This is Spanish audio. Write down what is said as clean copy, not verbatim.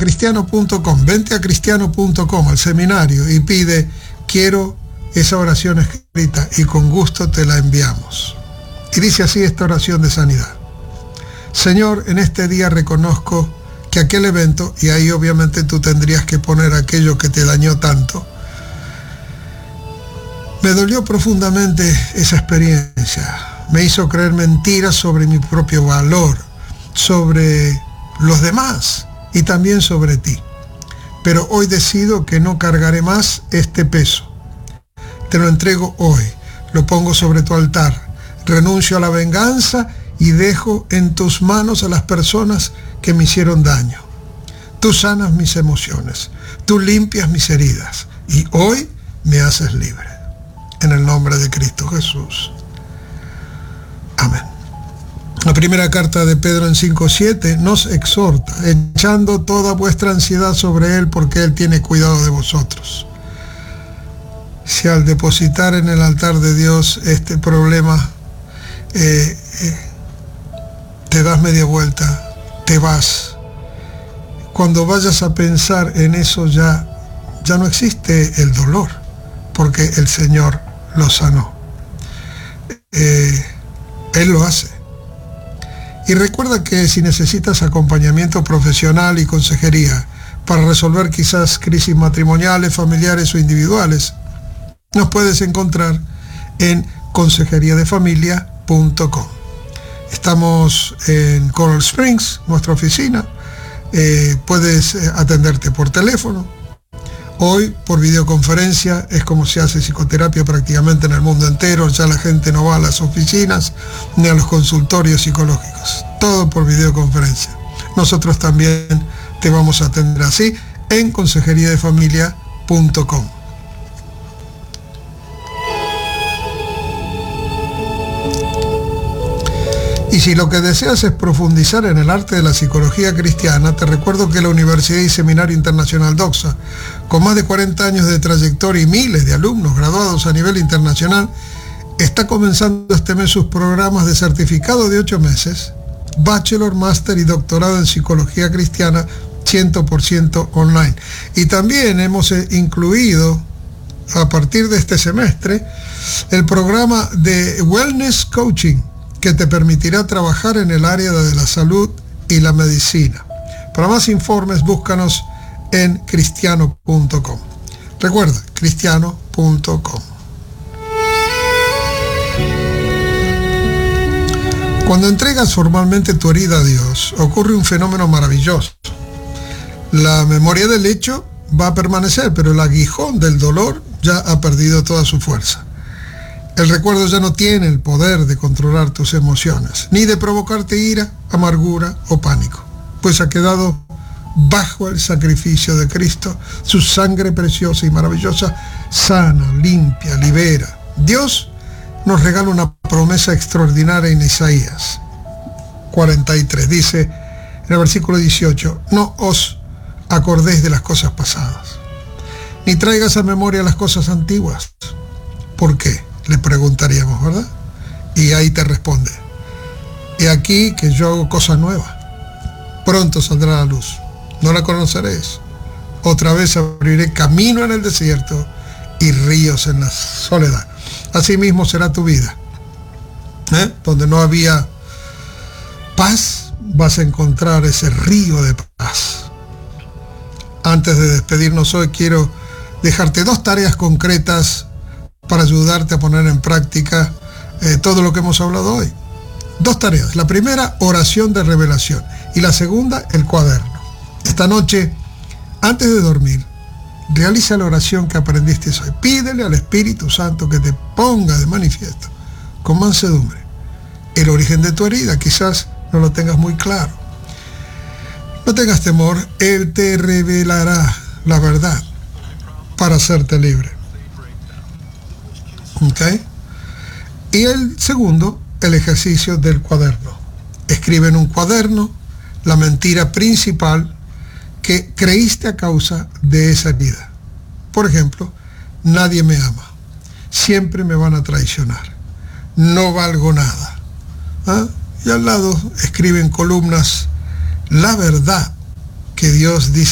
cristiano.com, vente a cristiano.com, al seminario, y pide, quiero esa oración escrita, y con gusto te la enviamos. Y dice así esta oración de sanidad: Señor, en este día reconozco que aquel evento, y ahí obviamente tú tendrías que poner aquello que te dañó tanto, me dolió profundamente esa experiencia, me hizo creer mentiras sobre mi propio valor, sobre los demás y también sobre ti. Pero hoy decido que no cargaré más este peso. Te lo entrego hoy, lo pongo sobre tu altar, renuncio a la venganza y dejo en tus manos a las personas que me hicieron daño. Tú sanas mis emociones, tú limpias mis heridas y hoy me haces libre. En el nombre de Cristo Jesús. Amén. La primera carta de Pedro en 5:7 nos exhorta, echando toda vuestra ansiedad sobre Él, porque Él tiene cuidado de vosotros. Si al depositar en el altar de Dios este problema te das media vuelta, te vas, cuando vayas a pensar en eso ya no existe el dolor, porque el Señor lo sanó. Él lo hace. Y recuerda que si necesitas acompañamiento profesional y consejería para resolver quizás crisis matrimoniales, familiares o individuales, nos puedes encontrar en consejeriadefamilia.com. Estamos en Coral Springs, nuestra oficina. Puedes atenderte por teléfono. Hoy, por videoconferencia, es como se hace psicoterapia prácticamente en el mundo entero. Ya la gente no va a las oficinas ni a los consultorios psicológicos. Todo por videoconferencia. Nosotros también te vamos a atender así en consejeriadefamilia.com. Y si lo que deseas es profundizar en el arte de la psicología cristiana, te recuerdo que la Universidad y Seminario Internacional Doxa, con más de 40 años de trayectoria y miles de alumnos graduados a nivel internacional, está comenzando este mes sus programas de certificado de 8 meses, Bachelor, Máster y Doctorado en Psicología Cristiana 100% online. Y también hemos incluido, a partir de este semestre, el programa de Wellness Coaching, que te permitirá trabajar en el área de la salud y la medicina. Para más informes, búscanos en cristiano.com. Recuerda, cristiano.com. Cuando entregas formalmente tu herida a Dios, ocurre un fenómeno maravilloso. La memoria del hecho va a permanecer, pero el aguijón del dolor ya ha perdido toda su fuerza. El recuerdo ya no tiene el poder de controlar tus emociones, ni de provocarte ira, amargura o pánico, pues ha quedado bajo el sacrificio de Cristo. Su sangre preciosa y maravillosa sana, limpia, libera. Dios nos regala una promesa extraordinaria en Isaías 43. Dice en el versículo 18, no os acordéis de las cosas pasadas, ni traigas a memoria las cosas antiguas. ¿Por qué? Le preguntaríamos, ¿verdad? Y ahí te responde, he aquí que yo hago cosa nueva, pronto saldrá la luz, no la conoceréis, otra vez abriré camino en el desierto y ríos en la soledad. Asimismo será tu vida, donde no había paz, vas a encontrar ese río de paz. Antes de despedirnos hoy, quiero dejarte 2 tareas concretas para ayudarte a poner en práctica todo lo que hemos hablado hoy. 2 tareas. La primera, oración de revelación. Y la segunda, el cuaderno. Esta noche, antes de dormir, realiza la oración que aprendiste hoy. Pídele al Espíritu Santo que te ponga de manifiesto, con mansedumbre, el origen de tu herida. Quizás no lo tengas muy claro. No tengas temor, Él te revelará la verdad para hacerte libre. ¿Okay? Y el segundo, el ejercicio del cuaderno. Escribe en un cuaderno la mentira principal que creíste a causa de esa herida. Por ejemplo, nadie me ama, siempre me van a traicionar, no valgo nada. Y al lado escribe en columnas la verdad que Dios dice